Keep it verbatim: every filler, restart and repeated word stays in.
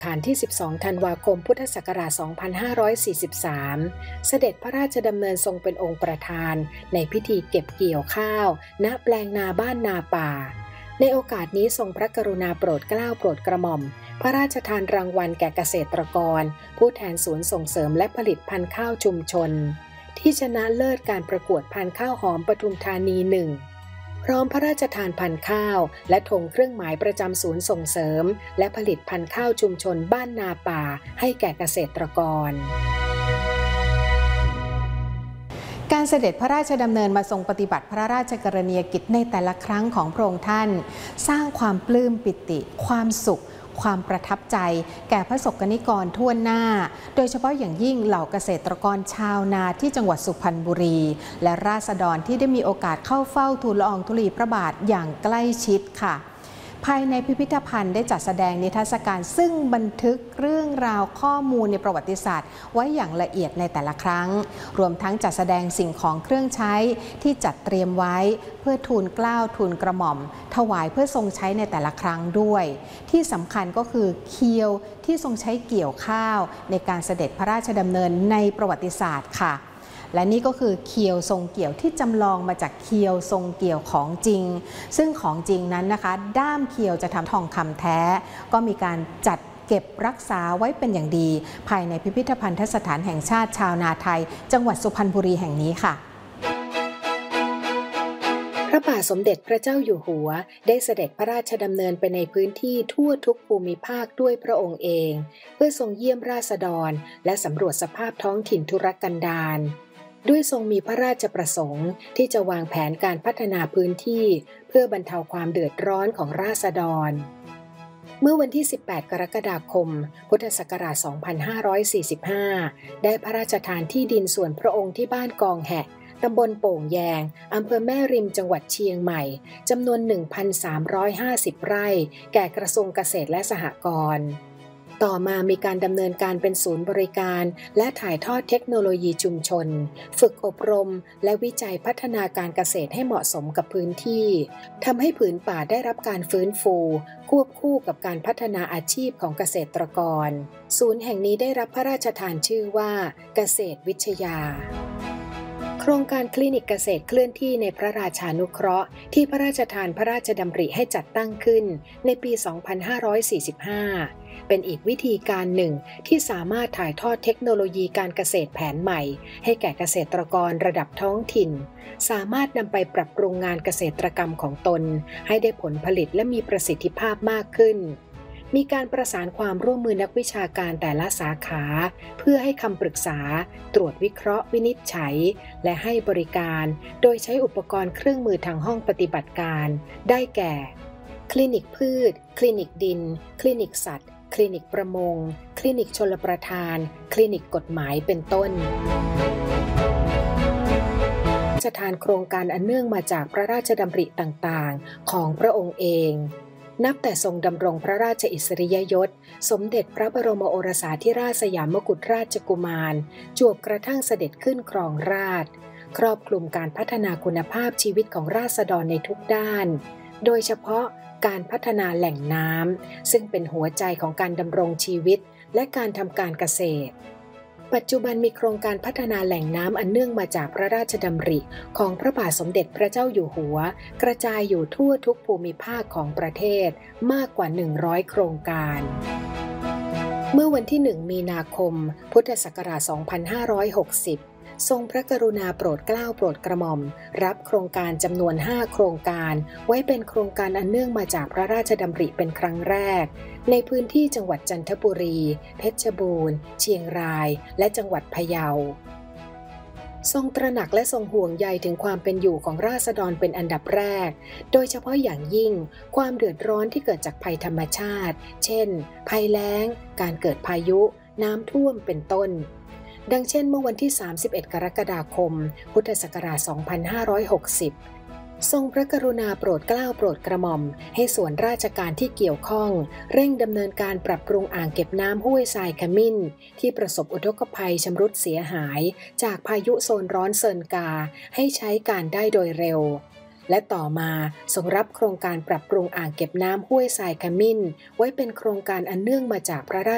ฐานที่สิบสองธันวาคมพุทธศักราชสองพันห้าร้อยสี่สิบสามเสด็จพระราชดำเนินทรงเป็นองค์ประธานในพิธีเก็บเกี่ยวข้าวณแปลงนาบ้านนาป่าในโอกาสนี้ทรงพระกรุณาโปรดเกล้าโปรดกระหม่อมพระราชทานรางวัลแก่เกษตรกรผู้แทนศูนย์ส่งเสริมและผลิตพันธุ์ข้าวชุมชนที่ชนะเลิศการประกวดพันธุ์ข้าวหอมปทุมธานีหนึ่งพร้อมพระราชทานพันธุ์ข้าวและธงเครื่องหมายประจำศูนย์ส่งเสริมและผลิตพันธุ์ข้าวชุมชนบ้านนาป่าให้แก่เกษตรกรการเสด็จพระราชดำเนินมาทรงปฏิบัติพระราชกรณียกิจในแต่ละครั้งของพระองค์ท่านสร้างความปลื้มปิติความสุขความประทับใจแก่พระสกนิกรทั่วหน้าโดยเฉพาะอย่างยิ่งเหล่าเกษตรกรชาวนาที่จังหวัดสุพรรณบุรีและราษฎรที่ได้มีโอกาสเข้าเฝ้าทูลละอองธุลีพระบาทอย่างใกล้ชิดค่ะภายในพิพิธภัณฑ์ได้จัดแสดงนิทรรศการซึ่งบันทึกเรื่องราวข้อมูลในประวัติศาสตร์ไว้อย่างละเอียดในแต่ละครั้งรวมทั้งจัดแสดงสิ่งของเครื่องใช้ที่จัดเตรียมไว้เพื่อทูลเกล้าทูลกระหม่อมถวายเพื่อทรงใช้ในแต่ละครั้งด้วยที่สำคัญก็คือเคียวที่ทรงใช้เกี่ยวข้าวในการเสด็จพระราชดำเนินในประวัติศาสตร์ค่ะและนี่ก็คือเคียวทรงเกี่ยวที่จำลองมาจากเคียวทรงเกี่ยวของจริงซึ่งของจริงนั้นนะคะด้ามเคียวจะทำทองคำแท้ก็มีการจัดเก็บรักษาไว้เป็นอย่างดีภายในพิพิธภัณฑสถานแห่งชาติชาวนาไทยจังหวัดสุพรรณบุรีแห่งนี้ค่ะพระบาทสมเด็จพระเจ้าอยู่หัวได้เสด็จพระราชดำเนินไปในพื้นที่ทั่วทุกภูมิภาคด้วยพระองค์เองเพื่อทรงเยี่ยมราษฎรและสำรวจสภาพท้องถิ่นทุรกันดารด้วยทรงมีพระราชประสงค์ที่จะวางแผนการพัฒนาพื้นที่เพื่อบรรเทาความเดือดร้อนของราษฎรเมื่อวันที่สิบแปดกรกฎาคมพุทธศักราชสองพันห้าร้อยสี่สิบห้าได้พระราชทานที่ดินส่วนพระองค์ที่บ้านกองแหะตำบลโป่งแยงอำเภอแม่ริมจังหวัดเชียงใหม่จำนวน หนึ่งพันสามร้อยห้าสิบ ไร่แก่กระทรวงเกษตรและสหกรณ์ต่อมามีการดำเนินการเป็นศูนย์บริการและถ่ายทอดเทคโนโลยีชุมชนฝึกอบรมและวิจัยพัฒนาการเกษตรให้เหมาะสมกับพื้นที่ทำให้ผืนป่าได้รับการฟื้นฟูควบคู่กับการพัฒนาอาชีพของเกษตรกรศูนย์แห่งนี้ได้รับพระราชทานชื่อว่าเกษตรวิทยาโครงการคลินิกเกษตรเคลื่อนที่ในพระราชานุเคราะห์ที่พระราชทานพระราชดำริให้จัดตั้งขึ้นในปี สองพันห้าร้อยสี่สิบห้า เป็นอีกวิธีการหนึ่งที่สามารถถ่ายทอดเทคโนโลยีการเกษตรแผนใหม่ให้แก่เกษตรกรระดับท้องถิ่นสามารถนำไปปรับปรุงงานเกษตรกรรมของตนให้ได้ผลผลิตและมีประสิทธิภาพมากขึ้นมีการประสานความร่วมมือนักวิชาการแต่ละสาขาเพื่อให้คำปรึกษาตรวจวิเคราะห์วินิจฉัยและให้บริการโดยใช้อุปกรณ์เครื่องมือทางห้องปฏิบัติการได้แก่คลินิกพืชคลินิกดินคลินิกสัตว์คลินิกประมงคลินิกชลประทานคลินิกกฎหมายเป็นต้นพระราชทานโครงการอันเนื่องมาจากพระราชดำริต่างๆของพระองค์เองนับแต่ทรงดำรงพระราชอิสริยยศสมเด็จพระบรมโอรสาธิราชสยามกุฎราชกุมารจวบกระทั่งเสด็จขึ้นครองราชย์ครอบคลุมการพัฒนาคุณภาพชีวิตของราษฎรในทุกด้านโดยเฉพาะการพัฒนาแหล่งน้ำซึ่งเป็นหัวใจของการดำรงชีวิตและการทำการเกษตรปัจจุบันมีโครงการพัฒนาแหล่งน้ำอันเนื่องมาจากพระราชดำริของพระบาทสมเด็จพระเจ้าอยู่หัวกระจายอยู่ทั่วทุกภูมิภาคของประเทศมากกว่าหนึ่งร้อยโครงการเมื่อวันที่หนึ่งมีนาคมพุทธศักราชสองพันห้าร้อยหกสิบทรงพระกรุณาโปรดเกล้าโปรดกระหม่อมรับโครงการจำนวนห้าโครงการไว้เป็นโครงการอันเนื่องมาจากพระราชดำริเป็นครั้งแรกในพื้นที่จังหวัดจันทบุรีเพชรบูรณ์เชียงรายและจังหวัดพะเยาทรงตระหนักและทรงห่วงใยถึงความเป็นอยู่ของราษฎรเป็นอันดับแรกโดยเฉพาะอย่างยิ่งความเดือดร้อนที่เกิดจากภัยธรรมชาติเช่นภัยแล้งการเกิดพายุน้ำท่วมเป็นต้นดังเช่นเมื่อวันที่สามสิบเอ็ดกรกฎาคมพุทธศักราชสองพันห้าร้อยหกสิบทรงพระกรุณาโปรดเกล้าโปรดกระหม่อมให้ส่วนราชการที่เกี่ยวข้องเร่งดำเนินการปรับปรุงอ่างเก็บน้ำห้วยทรายขมิ้นที่ประสบอุทกภัยชำรุดเสียหายจากพายุโซนร้อนเซินกาให้ใช้การได้โดยเร็วและต่อมาทรงรับโครงการปรับปรุงอ่างเก็บน้ำห้วยทรายขมิ้นไว้เป็นโครงการอันเนื่องมาจากพระรา